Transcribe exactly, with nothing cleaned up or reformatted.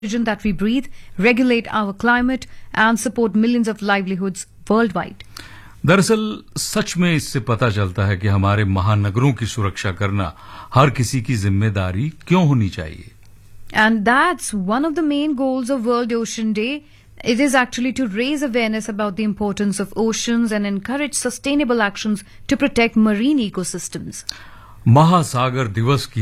oxygen that we breathe, regulate our climate, and support millions of livelihoods worldwide. दरअसल सच में इससे पता चलता है कि हमारे महानगरों की सुरक्षा करना हर किसी की जिम्मेदारी क्यों होनी चाहिए. And that's one of the main goals of World Ocean Day. It is actually to raise awareness about the importance of oceans and encourage sustainable actions to protect marine ecosystems. महासागर दिवस की